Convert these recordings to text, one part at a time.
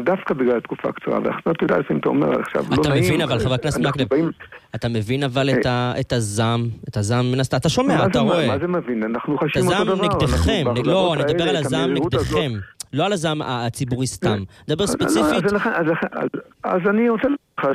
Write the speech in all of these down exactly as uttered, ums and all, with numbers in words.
דווקא בגלל תקופה קצרה, ואתה יודע, לפעמים אתה אומר, עכשיו לא נעים. אתה מבין, אבל חבר הכנסת מקלב, אתה מבין אבל את הזעם, את הזעם, אתה שומע, אתה רואה. מה זה מבין? אנחנו חשים אותו דבר. את הזעם נגדכם, לא, אני אדבר על הזעם נגדכם. לא על הזעם הציבורי סתם. דבר ספציפית. אז אני רוצה לך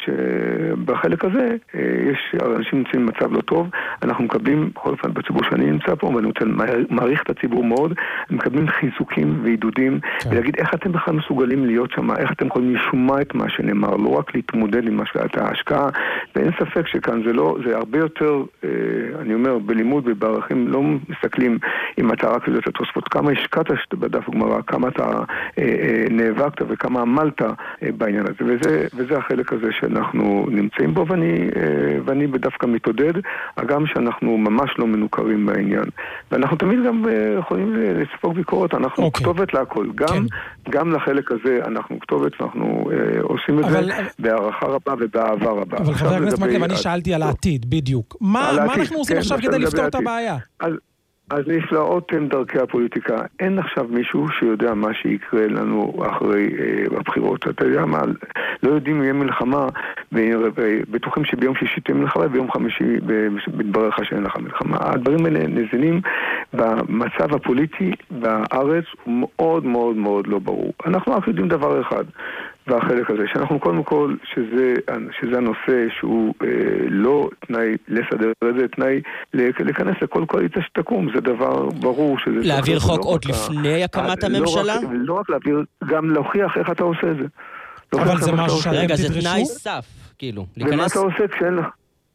שבחלק הזה יש אנשים נמצאים במצב לא טוב, אנחנו מקבלים, בכל אופן בציבור שאני נמצא פה, ואני רוצה מעריך את הציבור מאוד, מקבלים חיזוקים ועידודים, ולהגיד איך אתם בכלל מסוגלים להיות שם, איך אתם יכולים לשמוע את מה שנאמר, לא רק להתמודד עם ההשקעה, ואין ספק שכאן זה לא, זה הרבה יותר, אני אומר, בלימוד ובערכים לא מסתכלים אם אתה רק לזה תוספות, כמה השקעת בדף הגמרא, כמה אתה נאבקת וכמה עמלת בעניין הזה, וזה, וזה החלק הזה שאנחנו נמצאים בו, ואני, ואני בדווקא מתעודד, גם שאנחנו ממש לא מנוכרים בעניין. ואנחנו תמיד גם יכולים לספוק ביקורת, אנחנו okay. כתובת להכל. גם, כן. גם לחלק הזה אנחנו כתובת, ואנחנו אה, עושים את אבל, זה בהערכה רבה ובאהבה רבה. אבל חבר הכנסת מקלב, אני שאלתי על העתיד, בדיוק. מה, מה אנחנו עושים כן, עכשיו כדי לפתור את הבעיה? אז, אז נפלאות הם דרכי הפוליטיקה. אין עכשיו מישהו שיודע מה שיקרה לנו אחרי אה, הבחירות. אתה יודע מה, לא יודעים אם יהיה מלחמה, ובטוחים שביום שישי תהיה מלחמה, וביום חמישי מתברר לך שאין לך מלחמה. הדברים האלה נזינים במצב הפוליטי בארץ הוא מאוד מאוד מאוד לא ברור. אנחנו רק יודעים דבר אחד, והחלק הזה, שאנחנו קודם כל, שזה, שזה הנושא שהוא אה, לא תנאי לסדר, זה תנאי להיכנס לכל קואליציה שתקום, זה דבר ברור. שזה להעביר חוק עוד לא לפני הקמת הממשלה? לא רק, לא רק להעביר, גם להוכיח איך אתה עושה את זה. אבל זה משהו שאתם תדרשו? רגע, זה תנאי סף, כאילו, להיכנס... ומה אתה עושה כשאין לך?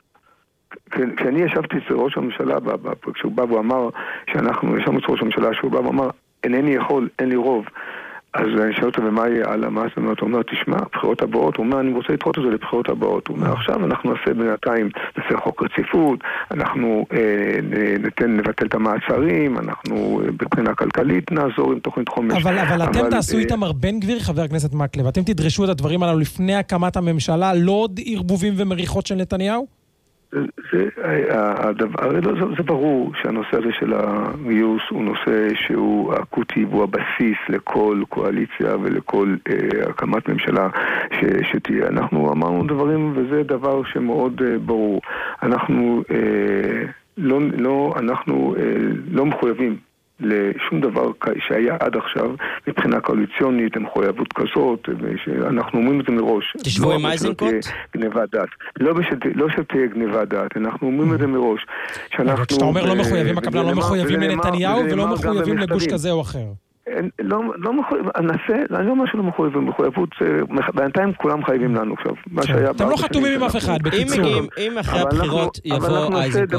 כשאני ישבתי אצל ראש הממשלה, כשהוא בא והוא אמר, שאנחנו ישבנו אצל ראש הממשלה, שהוא בא ואמר, אינני יכול, אין לי רוב. אז אני שאל אותו, ומה יהיה על המס? הוא אומר, תשמע, הבחירות הבאות, הוא אומר, אני רוצה לתרות את זה לבחירות הבאות. הוא אומר, עכשיו אנחנו נעשה בינתיים, נעשה חוק רציפות, אנחנו ניתן לבטל את המעצרים, אנחנו בבחינה כלכלית נעזור עם תוכנית חומש. אבל, אבל אתם תעשו איתם בן גביר, חבר הכנסת מקלב, אתם תדרשו את הדברים הללו לפני הקמת הממשלה, לא עוד ערבובים ומריחות של נתניהו? זה, הדבר, זה ברור שהנושא הזה של הגיוס הוא נושא שהוא אקוטי והוא הבסיס לכל קואליציה ולכל אה, הקמת ממשלה ש, שתהיה. אנחנו אמרנו דברים וזה דבר שמאוד אה, ברור. אנחנו, אה, לא, לא, אנחנו אה, לא מחויבים לשום דבר שהיה עד עכשיו מבחינה קואליציונית, מחויבות כזאת, אנחנו אומרים את זה מראש. תשבו עם אייזנקוט? גניבת דעת. לא שתהיה גניבת דעת, אנחנו אומרים את זה מראש. כשאתה אומר לא מחויבים, הכוונה לא מחויבים לנתניהו ולא מחויבים לגוש כזה או אחר. לא, לא מחויב, אנסה, אני לא אומר שלא מחויב במחויבות, בינתיים כולם חייבים לנו עכשיו. אתם לא חתומים עם אף אחד, בקיצור. אם אחרי הבחירות יבוא אייזנקוט.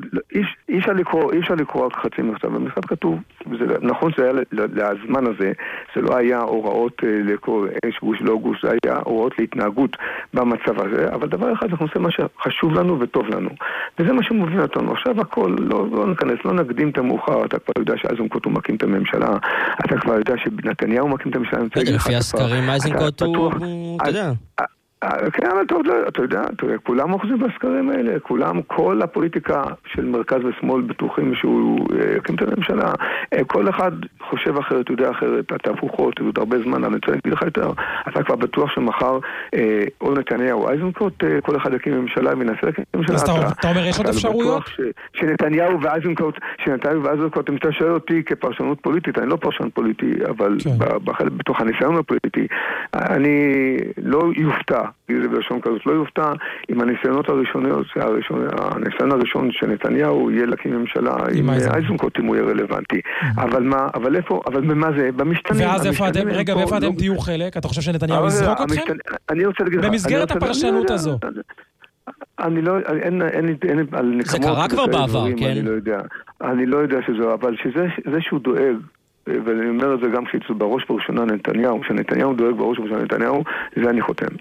אי אפשר לקרוא רק חצי מכתב, במכתב כתוב, נכון שזה היה לזמן הזה, זה לא היה הוראות לקרוא גוש לא גוש, זה היה הוראות להתנהגות במצב הזה, אבל דבר אחד, אנחנו עושים מה שחשוב לנו וטוב לנו. וזה מה שמוביל אותנו. עכשיו הכל, לא ניכנס, לא נקדים את המאוחר, אתה כבר יודע שאייזנקוט הוא מקים את הממשלה, אתה כבר יודע שנתניהו מקים את הממשלה. לפי הסקרים, אייזנקוט הוא, אתה יודע. כן, אבל אתה יודע, כולם אוחזים בסקרים האלה, כולם, כל הפוליטיקה של מרכז ושמאל בטוחים שהוא יקים את הממשלה, כל אחד חושב אחרת, יודע אחרת, התהפוכות, עוד הרבה זמן, אני רוצה להגיד לך יותר, אתה כבר בטוח שמחר או נתניהו או אייזנקוט, כל אחד יקים ממשלה וינסה להקים ממשלה. אז אתה אומר, יש עוד אפשרויות? שנתניהו ואייזנקוט, שנתניהו ואייזנקוט, אם אתה שואל אותי כפרשנות פוליטית, אני לא פרשן פוליטי, אבל בתוך הניסיון הפוליטי, אני לא יופתע, זה בלשון כזאת, לא יופתע עם הניסיונות הראשוניות, הניסיון הראשון שנתניהו יהיה להקים ממשלה עם אייזנקוט אם הוא יהיה רלוונטי. אבל מה, אבל איפה, אבל במה זה? במשתנים. ואז איפה אתם, רגע, ואיפה אתם תהיו חלק? אתה חושב שנתניהו יזרוק אתכם? במסגרת הפרשנות הזו. אני לא, אין, אין, אין, על נקמות. זה קרה כבר בעבר, כן? אני לא יודע. אני לא יודע שזה, אבל שזה שהוא דואג, ואני אומר את זה גם כשזה בראש בראשונה נתניהו, כשנתניהו דואג בראש בראשונה נתניהו, זה אני חותם.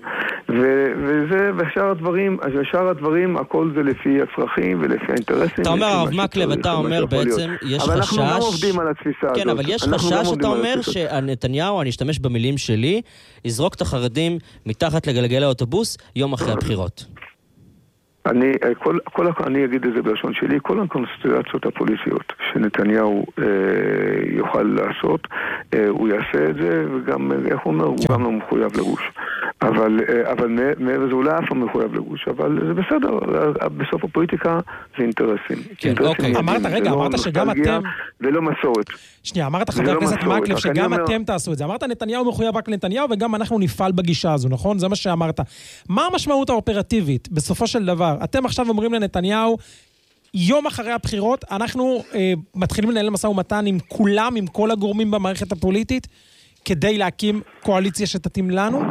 וזה, ושאר הדברים, אז שאר הדברים, הכל זה לפי הצרכים ולפי האינטרסים. אתה אומר, הרב מקלב, אתה אומר בעצם, יש חשש... אבל אנחנו לא עובדים על התפיסה הזאת. כן, אבל יש חשש, אתה אומר, שנתניהו, אני אשתמש במילים שלי, יזרוק את החרדים מתחת לגלגל האוטובוס יום אחרי הבחירות. אני, כל, כל, אני אגיד את זה בלשון שלי, כל הקונסטלציות הפוליטיות שנתניהו אה, יוכל לעשות, אה, הוא יעשה את זה, וגם, איך הוא אומר, הוא גם לא מחויב לגוש. אבל, אה, אבל מעבר זה אולי אף לא מחויב לגוש, אבל זה בסדר, בסוף הפוליטיקה זה אינטרסים. כן, אינטרסים אוקיי. אמרת, רגע, אמרת שגם אתם... ולא מסורת. שנייה, אמרת חבר הכנסת מקלב שגם אתם תעשו את זה. אמרת נתניהו מחויב רק לנתניהו וגם אנחנו נפעל בגישה הזו, נכון? זה מה שאמרת. מה המשמעות האופרטיבית בסופו של דבר? אתם עכשיו אומרים לנתניהו, יום אחרי הבחירות, אנחנו אה, מתחילים לנהל משא ומתן עם כולם, עם כל הגורמים במערכת הפוליטית, כדי להקים קואליציה שתתאים לנו?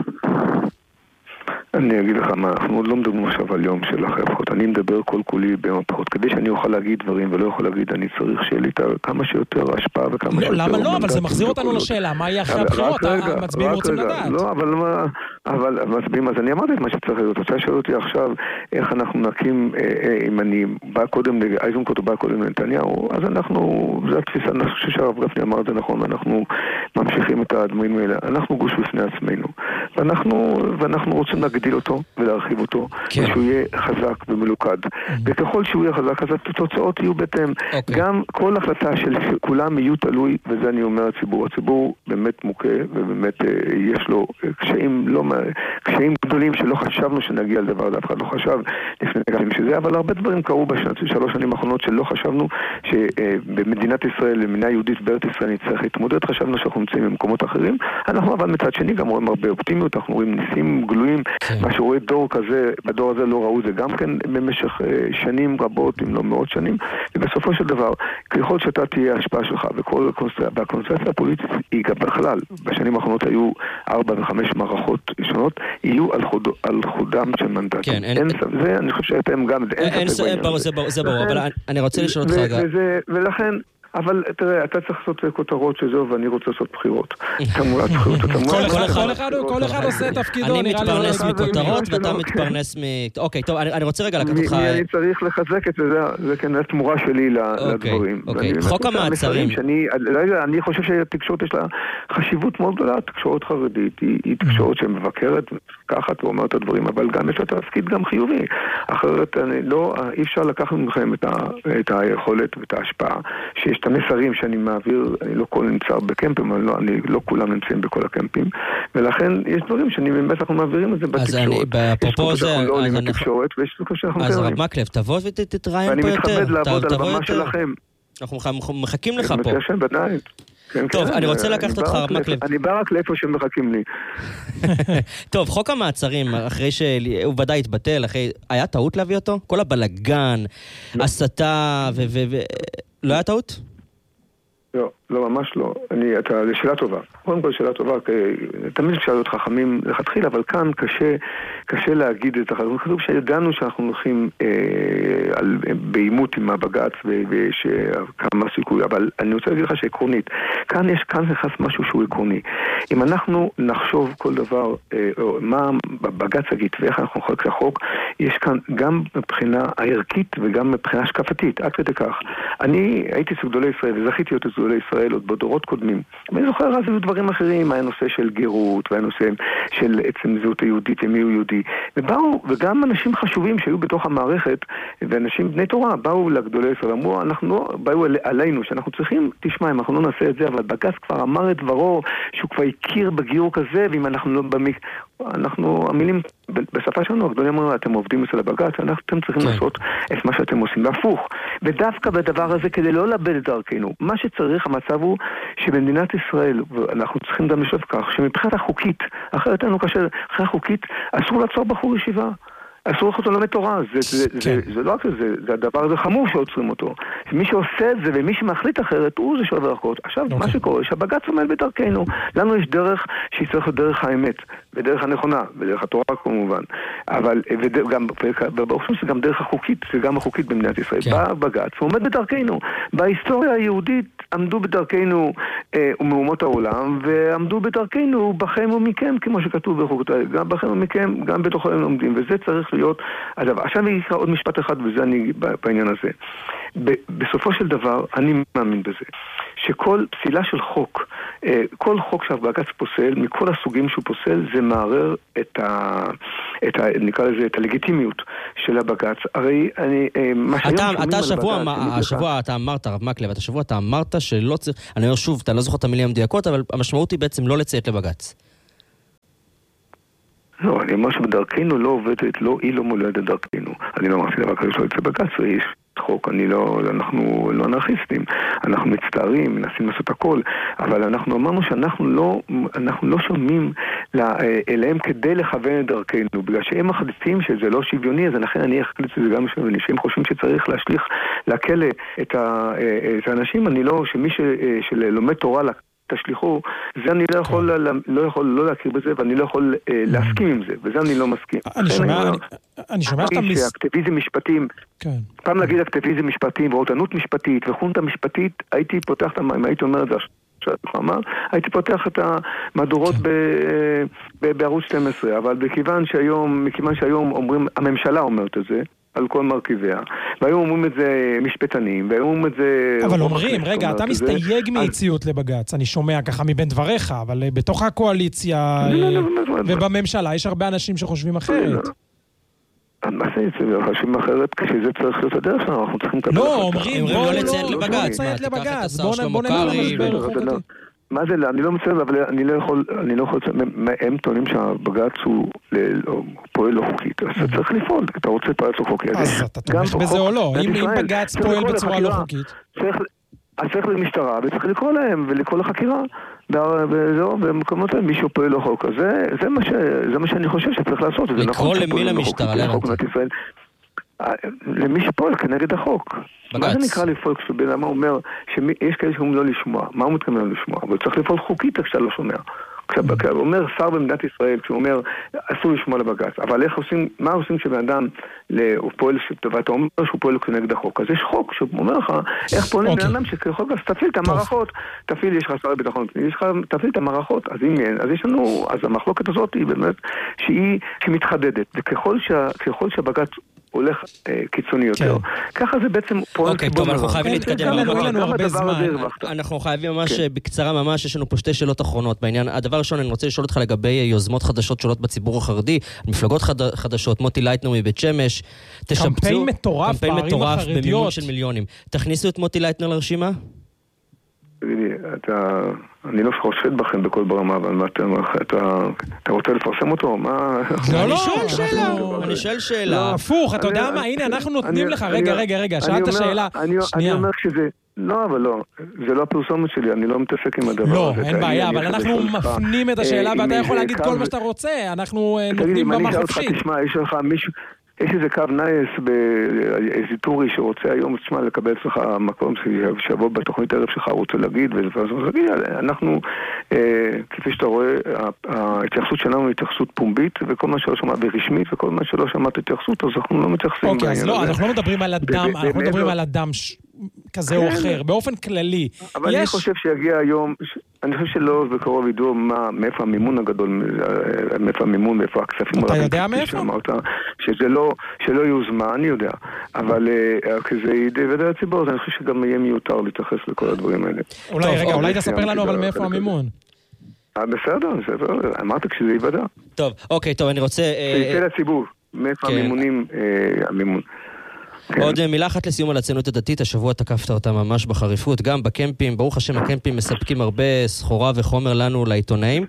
אני אגיד לך מה, אנחנו עוד לא מדברים עכשיו על יום של אחרי הבחירות, אני מדבר כל כולי ביום הבחירות, כדי שאני אוכל להגיד דברים ולא יכול להגיד, אני צריך שיהיה לי כמה שיותר השפעה וכמה שיותר... לא, למה לא? אבל זה מחזיר אותנו לשאלה, מה יהיה אחרי הבחירות? המצביעים רוצים לדעת. לא, אבל מה, אבל מצביעים, אז אני אמרתי את מה שצריך להיות, אתה שואל אותי עכשיו, איך אנחנו נקים, אם אני בא קודם, איזנקוט או בא קודם לנתניהו, אז אנחנו, זו התפיסה, אני חושב שהרב גפני אמר את זה נכון, ואנחנו ממשיכים את הדברים האלה, אנחנו גוש בפני עצמנו, ואנחנו, ואנחנו רוצים להגדיל אותו ולהרחיב אותו, כן. ושהוא יהיה חזק ומלוכד. Mm-hmm. וככל שהוא יהיה חזק, אז התוצאות יהיו בהתאם. Okay. גם כל החלטה של כולם יהיו תלוי, וזה אני אומר הציבור. הציבור באמת מוכה, ובאמת אה, יש לו קשיים, לא, קשיים גדולים שלא חשבנו שנגיע לדבר, אף אחד לא חשב לפני כמה שזה, אבל הרבה דברים קרו בשנת שלוש שנים האחרונות שלא חשבנו שבמדינת ישראל, במדינה יהודית בארץ ישראל נצטרך להתמודד, חשבנו שאנחנו נמצאים במקומות אחרים. אנחנו אבל מצד שני גם רואים הרבה אופטימיות, אנחנו רואים ניסים גלויים, מה שרואה דור כזה, בדור הזה לא ראו זה גם כן במשך שנים רבות, אם לא מאות שנים, ובסופו של דבר, ככל שאתה תהיה ההשפעה שלך, וכל הקונספציה הפוליטית היא גם בכלל, בשנים האחרונות היו ארבע וחמש מערכות שונות, יהיו על, חוד, על חודם של מנדטים. כן, אין... אין ספק, זה אני חושב שאתם גם, אין ספק בעניין. זה ברור, זה ברור, אבל אני רוצה לשאול אותך רגע. ולכן, אבל תראה, אתה צריך לעשות כותרות שזהו, ואני רוצה לעשות בחירות. תמורת בחירות. כל אחד עושה תפקידו. אני מתפרנס מכותרות ואתה מתפרנס מ... אוקיי, טוב, אני רוצה רגע לקחת אותך... אני צריך לחזק את זה, זה כן התמורה שלי לדברים. אוקיי, חוק המעצרים. אני חושב שהתקשורת יש לה חשיבות מאוד גדולה, תקשורת חרדית, היא תקשורת שמבקרת ככה, ואומרת את הדברים, אבל גם יש לה תפקיד גם חיובי. אחרת, אי אפשר לקחת מכם את היכולת ואת ההשפעה שיש את המסרים שאני מעביר, אני לא כל נמצא בקמפים, אני לא, אני לא כולם נמצאים בכל הקמפים, ולכן יש דברים שאני באמת אנחנו מעבירים את זה בתקשורת. אז אני, בפרופו זה, אז אנחנו... אז הרב מקלב, תבוא ותתראיין פה יותר. ואני מתכבד לעבוד על הבמה שלכם. אנחנו מחכים לך פה. מתיישב בדעת. טוב, אני רוצה לקחת אותך, הרב מקלב. אני בא רק לאיפה שמחכים לי. טוב, חוק המעצרים, אחרי שהוא ודאי התבטל, היה טעות להביא אותו? כל הבלגן, הסתה ו... לא היה טעות? לא, לא, ממש לא. אני, אתה, שאלה טובה. קודם כל שאלה טובה, תמיד אפשר להיות חכמים לכתחיל, אבל כאן קשה, קשה להגיד את החכמים. כתוב שידענו שאנחנו הולכים אה, על, בעימות עם הבג"ץ ויש כמה סיכוי, אבל אני רוצה להגיד לך שעקרונית, כאן יש, כאן נכנס משהו שהוא עקרוני. אם אנחנו נחשוב כל דבר, אה, או מה בבג"ץ יגיד ואיך אנחנו חולק לחוק, יש כאן גם מבחינה הערכית וגם מבחינה השקפתית, עד כדי כך. אני הייתי אצל גדולי ישראל וזכיתי להיות אצל גדולי ישראל עוד בדורות קודמים. ואני זוכר אז היו דברים אחרים, היה נושא של גירות, והיה נושא של עצם זהות היהודית, ומי הוא יהודי. ובאו, וגם אנשים חשובים שהיו בתוך המערכת, ואנשים בני תורה, באו לגדולי ישראל, אמרו, אנחנו, באו עלינו, שאנחנו צריכים, תשמע, אם אנחנו לא נעשה את זה, אבל בג"ץ כבר אמר את דברו, שהוא כבר הכיר בגיור כזה, ואם אנחנו לא במק... אנחנו, המילים, בשפה שלנו, הגדולים אמרו, אתם עובדים אצל הבג"ץ, אתם צריכים כן. לעשות את מה שאתם עושים, והפוך. ודווקא בדבר הזה, כדי לא לאבד את דרכנו, מה שצריך, המצב הוא שבמדינת ישראל, ואנחנו צריכים גם לשאול כך, שמבחינת החוקית, אחרת לנו כאשר, אחרי החוקית, אסור לעצור בחור ישיבה. אסור לך אותו לומד תורה, זה, זה, כן. זה, זה לא רק זה, זה הדבר הזה חמור שעוצרים אותו. מי שעושה את זה ומי שמחליט אחרת, הוא זה שעובר החוק. עכשיו, okay. מה שקורה, שהבג"ץ עומד בדרכנו. לנו יש דרך שהיא צריכה דרך האמת, ודרך הנכונה, ודרך התורה כמובן. אבל, וגם, ובאופן זה גם דרך החוקית, זה גם החוקית במדינת ישראל. Okay. בא בג"ץ, הוא עומד בדרכנו. בהיסטוריה היהודית עמדו בדרכנו אה, ומאומות העולם, ועמדו בדרכנו בכם ומכם, כמו שכתוב בחוקות, גם בכם ומכם, גם בתוכם עומדים, וזה צריך זכויות. אז עכשיו אני אקרא עוד משפט אחד, וזה אני בעניין הזה. בסופו של דבר, אני מאמין בזה, שכל פסילה של חוק, כל חוק שהבג"ץ פוסל, מכל הסוגים שהוא פוסל, זה מערער את ה... את ה... נקרא לזה, את הלגיטימיות של הבג"ץ. הרי אני... אתה, אתה השבוע, השבוע אתה אמרת, רב מקלב, אתה השבוע אתה אמרת שלא צריך... אני אומר שוב, אתה לא זוכר את המילים המדויקות, אבל המשמעות היא בעצם לא לציית לבג"ץ. לא, אני אומר שבדרכנו לא עובדת, לא, היא לא מולדת דרכנו. אני לא אמרתי דבר כזה שלא יצא בג"ץ, ויש חוק, אני לא, אנחנו לא אנרכיסטים, אנחנו מצטערים, מנסים לעשות הכל, אבל אנחנו אמרנו שאנחנו לא, אנחנו לא שומעים לה, אליהם כדי לכוון את דרכנו, בגלל שהם מחליטים שזה לא שוויוני, אז לכן אני אחליט שזה גם שוויוני, שהם חושבים שצריך להשליך לכלא את, ה, את האנשים, אני לא, שמי ש, שלומד תורה תשליחו, זה אני לא יכול, לא יכול לא להכיר בזה, ואני לא יכול להסכים עם זה, וזה אני לא מסכים. אני שומע, אני שומע שאתה מס... אקטיביזם משפטים, פעם להגיד אקטיביזם משפטים, ואותנות משפטית, וחונטה משפטית, הייתי פותח, אם הייתי אומר את זה, הייתי פותח את המהדורות בערוץ שתים עשרה, אבל מכיוון שהיום, מכיוון שהיום אומרים, הממשלה אומרת את זה, על כל מרכיביה. והיום אומרים את זה משפטנים, והיום אומרים את זה... אבל אומרים, רגע, אתה מסתייג מאיציות לבג"ץ, אני שומע ככה מבין דבריך, אבל בתוך הקואליציה ובממשלה יש הרבה אנשים שחושבים אחרת. מה זה חושבים אחרת? כשזה צריך להיות הדרך שלנו, אנחנו צריכים לקבל... לא, אומרים, בואו לא לציית לבג"ץ. בואו נלך למשבר החוקתי. מה זה? אני לא מצטער, אבל אני לא יכול, אני לא יכול, הם טוענים שהבג"ץ הוא פועל לא חוקית, אז אתה צריך לפעול, אתה רוצה פועל לא חוקית. אז אתה תומך בזה או לא? אם בג"ץ פועל בצורה לא חוקית? אז צריך למשטרה, וצריך לקרוא להם, ולקרוא לחקירה, וזהו, במקומות האלה, מישהו פועל לא חוק. אז זה מה שאני חושב שצריך לעשות. לקרוא למי למשטרה, לראות? למי שפועל כנגד החוק. מה זה נקרא לפעול כשבן אדם אומר שיש כאלה שאומרים לא לשמוע? מה הוא מתכוון לא לשמוע? אבל צריך לפעול חוקית כשאתה לא שומע. כשהוא אומר שר במדינת ישראל, כשהוא אומר אסור לשמוע לבג"ץ, אבל איך עושים, מה עושים כשבן אדם הוא פועל, ואתה אומר שהוא פועל כנגד החוק? אז יש חוק שאומר לך איך פועלים בן אדם שכחוק, אז תפעיל את המערכות, תפעיל, יש לך שר ביטחון, תפעיל את המערכות, אז אם אין, אז יש לנו, אז המחלוקת הזאת היא באמת שהיא מתחדדת, וככל שהבג"ץ הולך קיצוני יותר. ככה זה בעצם פועל... אוקיי, טוב, אנחנו חייבים להתקדם. אנחנו חייבים ממש בקצרה ממש, יש לנו פה שתי שאלות אחרונות בעניין. הדבר הראשון, אני רוצה לשאול אותך לגבי יוזמות חדשות שונות בציבור החרדי, מפלגות חדשות, מוטי לייטנר מבית שמש, קמפיין מטורף בערים החרדיות. במימון של מיליונים. תכניסו את מוטי לייטנר לרשימה? תגידי, אתה... אני לא חושד בכם בכל ברמה, אבל מה אתה רוצה לפרסם אותו? מה... לא, אני שואל שאלה. אני שואל שאלה. הפוך, אתה יודע מה? הנה, אנחנו נותנים לך. רגע, רגע, רגע, שאלת שאלה. אני אומר שזה... לא, אבל לא. זה לא הפרסומת שלי, אני לא מתעסק עם הדבר הזה. לא, אין בעיה, אבל אנחנו מפנים את השאלה, ואתה יכול להגיד כל מה שאתה רוצה. אנחנו נותנים במה חופשית. תשמע, יש לך מישהו... יש איזה קו נייס באיזה טורי שרוצה היום עצמה לקבל אצלך מקום שיבוא בתוכנית ערב שלך, רוצה להגיד, אנחנו, כפי שאתה רואה, ההתייחסות שלנו היא התייחסות פומבית, וכל מה שלא שמעת ברשמית, וכל מה שלא שמעת התייחסות, אז אנחנו לא מתייחסים. אוקיי, אז לא, אנחנו לא מדברים על אדם, אנחנו מדברים על אדם כזה או אחר, באופן כללי. אבל אני חושב שיגיע היום, אני חושב שלא בקרוב ידעו מאיפה המימון הגדול, מאיפה המימון, מאיפה הכספים. אתה יודע מאיפה? שזה לא, שלא יוזמה, אני יודע. אבל כזה ידע הציבור, אז אני חושב שגם יהיה מיותר להתייחס לכל הדברים האלה. אולי, רגע, אולי תספר לנו אבל מאיפה המימון. בסדר, בסדר, אמרת כשזה יוודע. טוב, אוקיי, טוב, אני רוצה... שיצא לציבור, מאיפה המימונים, המימון. עוד מילה אחת לסיום על הציונות הדתית, השבוע תקפת אותה ממש בחריפות, גם בקמפים, ברוך השם הקמפים מספקים הרבה סחורה וחומר לנו לעיתונאים.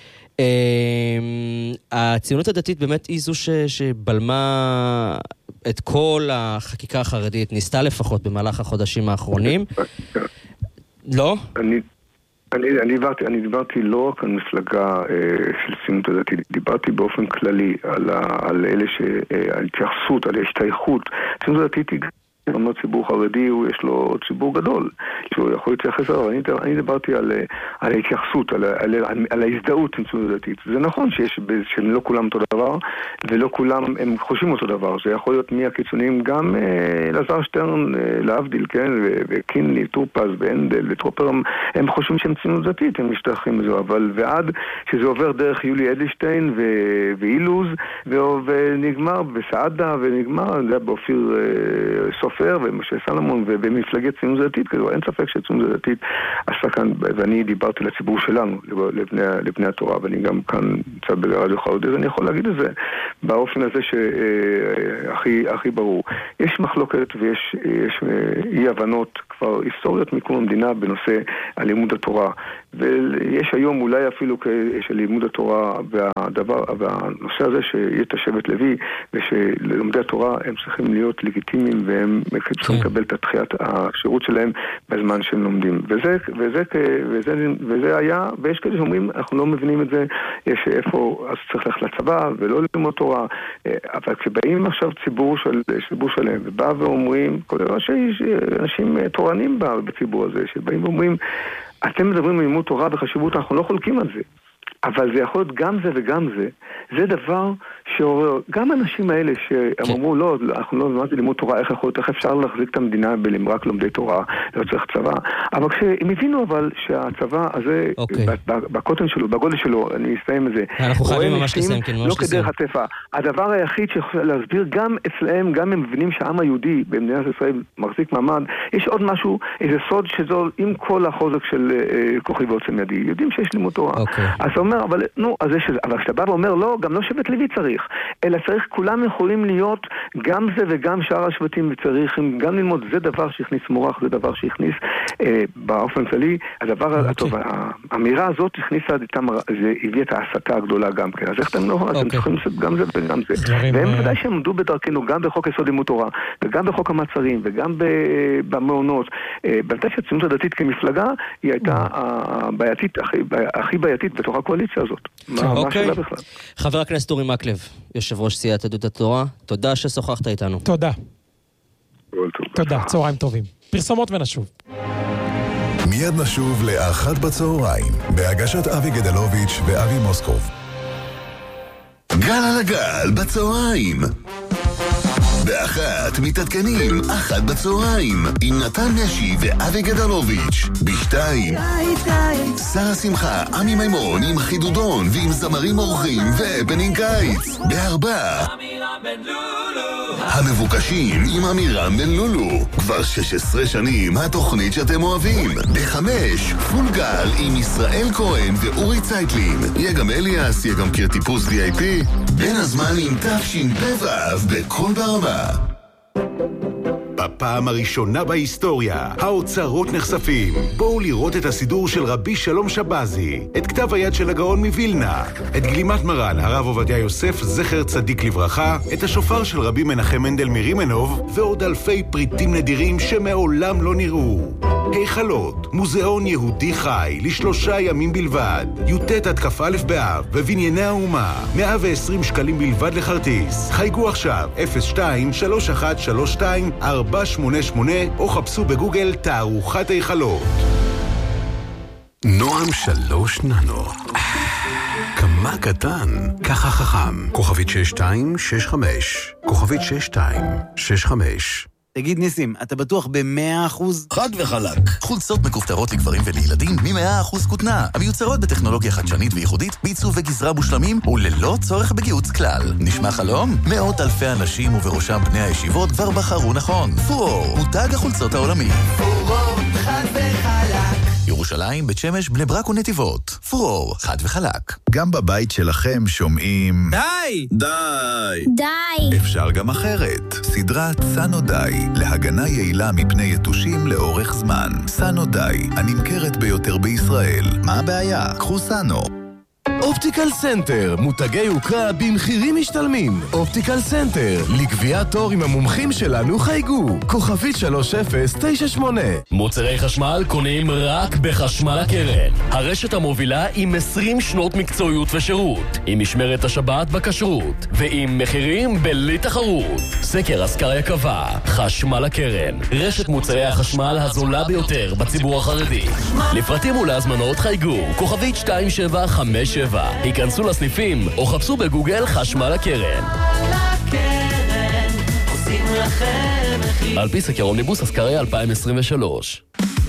הציונות הדתית באמת היא זו שבלמה את כל החקיקה החרדית, ניסתה לפחות במהלך החודשים האחרונים. לא? אני... אני, אני, דיברתי, אני דיברתי לא רק על מפלגה אה, של ציונות הדתית, דיברתי באופן כללי על, ה, על אלה ש... אה, על התייחסות, על ההשתייכות. ציונות הדתית היא זאת אומרת, ציבור חרדי, יש לו ציבור גדול, שהוא יכול להתייחס עליו. אני, אני דיברתי על, על ההתייחסות, על, על, על, על ההזדהות עם ציונות דתית. זה נכון שיש, שלא כולם אותו דבר, ולא כולם הם חושבים אותו דבר. זה יכול להיות מהקיצוניים, גם אלעזר שטרן, אה, להבדיל, כן, וקינלי, טורפז, ואנדל, וטרופר, הם, הם חושבים שהם ציונות דתית, הם משתייכים לזה, אבל ועד שזה עובר דרך יולי אדלשטיין ו, ואילוז, ו, ונגמר בסעדה, ונגמר, זה באופיר אה, סופר, ומשה סלמון, ובמפלגת ציונות דתית, כזו, אין ספק שציונות דתית עשה כאן, ואני דיברתי לציבור שלנו, לבני, לבני התורה, ואני גם כאן נמצא ברדיו חרדי, אז אני יכול להגיד את זה, באופן הזה שהכי, הכי ברור. יש מחלוקת ויש יש אי הבנות כבר היסטוריות מקום המדינה בנושא הלימוד התורה, ויש היום אולי אפילו של לימוד התורה, והדבר, והנושא הזה שיהיה את השבט לוי, ושלומדי התורה הם צריכים להיות לגיטימיים, והם צריכים לקבל את התחיית השירות שלהם בזמן שהם לומדים. וזה, וזה, וזה, וזה היה, ויש כאלה שאומרים, אנחנו לא מבינים את זה, יש איפה, אז צריך ללכת לצבא, ולא ללמוד תורה, אבל כשבאים עכשיו ציבור של, ציבור שלהם, ובא ואומרים, כל דבר שיש אנשים תורנים בציבור הזה, שבאים ואומרים, אתם מדברים על לימוד תורה בחשיבות, אנחנו לא חולקים על זה. אבל זה יכול להיות גם זה וגם זה. זה דבר שעורר, גם האנשים האלה שהם אמרו, לא, אנחנו לא למדנו לימוד תורה, איך יכול להיות, איך אפשר להחזיק את המדינה בלמרק לומדי תורה, לא צריך צבא. אבל כשהם הבינו אבל שהצבא הזה, בקוטן שלו, בגודל שלו, אני אסיים את זה. אנחנו חייבים ממש לסיים, כן, ממש לסיים. לא כדרך הטפע. הדבר היחיד שיכול להסביר גם אצלהם, גם הם מבינים שהעם היהודי במדינת ישראל מחזיק מעמד, יש עוד משהו, איזה סוד שזו עם כל החוזק של כוחי ועוצם ידי. יודעים שיש לימוד תורה. אז הוא אומר, אבל, נו, אז יש, אבל כשאתה בא ואומר, לא, גם לא שבט לוי צריך, אלא צריך, כולם יכולים להיות גם זה וגם שאר השבטים, וצריכים גם ללמוד, זה דבר שהכניס מורח, זה דבר שהכניס אה, באופן כללי, הדבר okay. הטוב, האמירה הזאת הכניסה, זה הביא את ההסתה הגדולה גם כן, אז איך אתם לא, okay. אתם צריכים לעשות גם זה וגם זה, והם uh... ודאי שהם עמדו בדרכנו, גם בחוק יסוד לימוד תורה, וגם בחוק המעצרים, וגם במעונות, בנתה שהציונות הדתית כמפלגה, היא הייתה הבעייתית, הכי, הכי בעייתית בתוך הקואליציה הזאת. אוקיי. חבר הכנסת אורי מקלב, יושב ראש סיעת יהדות התורה, תודה ששוחחת איתנו. תודה. תודה, צהריים טובים. פרסומות ונשוב. מיד נשוב לאחת בצהריים, בהגשת אבי גדלוביץ' ואבי מוסקוב. גל על הגל בצהריים. באחת מתעדכנים, אחת בצהריים, עם נתן משי ואבי גדלוביץ'. בשתיים, שרה שמחה, עמי מימון עם חידודון ועם זמרים אורחים ובנין קיץ. בארבע, המבוקשים עם אמירם בן לולו. כבר שש עשרה שנים התוכנית שאתם אוהבים. בחמש, פול גל עם ישראל כהן ואורי צייטלין. יהיה גם אליאס, יהיה גם קיר טיפוס וי איי פי. בין הזמן עם תפשין בבב בכל ברמה. בפעם הראשונה בהיסטוריה, האוצרות נחשפים. בואו לראות את הסידור של רבי שלום שבזי, את כתב היד של הגאון מווילנה, את גלימת מרן, הרב עובדיה יוסף, זכר צדיק לברכה, את השופר של רבי מנחם מנדל מרימנוב, ועוד אלפי פריטים נדירים שמעולם לא נראו. היכלות, מוזיאון יהודי חי, לשלושה ימים בלבד. י"ט עד כ"א באב, בבנייני האומה. מאה ועשרים שקלים בלבד לכרטיס. חייגו עכשיו, אפס שתיים שלוש אחת שלוש שתיים ארבע שמונה שמונה, או חפשו בגוגל תערוכת היכלות. נועם שלוש ננו. כמה קטן, ככה חכם. כוכבית שש שתיים שש חמש. כוכבית שש שתיים שש חמש. תגיד ניסים, אתה בטוח ב-מאה אחוז? חד וחלק. חולצות מכופתרות לגברים ולילדים מ-מאה אחוז כותנה. המיוצרות בטכנולוגיה חדשנית וייחודית, בעיצוב וגזרה מושלמים וללא צורך בגיוץ כלל. נשמע חלום? מאות אלפי אנשים ובראשם בני הישיבות כבר בחרו נכון. פורור, מותג החולצות העולמי. פורור, חד וחלק. ירושלים, בית שמש, בני ברק ונתיבות. פורור, חד וחלק. גם בבית שלכם שומעים... די! די! די! אפשר גם אחרת. סדרת סנו די, להגנה יעילה מפני יתושים לאורך זמן. סנו די, הנמכרת ביותר בישראל. מה הבעיה? קחו סנו. אופטיקל סנטר, מותגי יוקרה במחירים משתלמים. אופטיקל סנטר, לקביעת תור עם המומחים שלנו חייגו. כוכבית שלוש אפס תשע שמונה. מוצרי חשמל קונים רק בחשמל הקרן. הרשת המובילה עם עשרים שנות מקצועיות ושירות. עם משמרת השבת בכשרות. ועם מחירים בלי תחרות. סקר אסקריה קבע. חשמל הקרן. רשת מוצרי החשמל הזולה ביותר בציבור החרדי. לפרטים ולהזמנות חייגו. כוכבית שתיים שבע חמש שבע. היכנסו לסניפים או חפשו בגוגל חשמל הקרן. על פי סקר אומניבוס אסקריה אלפיים עשרים ושלוש.